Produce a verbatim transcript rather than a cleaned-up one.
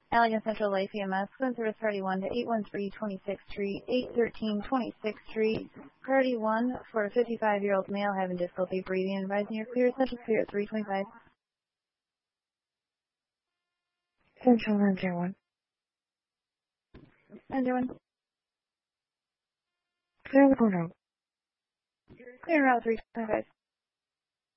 Allegan Central Life E M S, Clean Service Party one to eight one three twenty-sixth Street, eight thirteen twenty-sixth Street. Party one for a fifty-five-year-old male having difficulty breathing. Advising you're clear, Central Clear at three twenty-five. Central Ranger one. Ranger one. Clear the corner. Clear route three twenty-five.